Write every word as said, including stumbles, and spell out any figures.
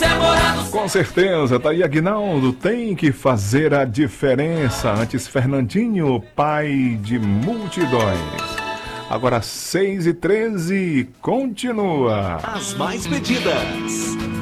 Com certeza, tá aí Aguinaldo, tem que fazer a diferença. Antes Fernandinho, pai de multidões. Agora seis e treze, continua. As mais pedidas,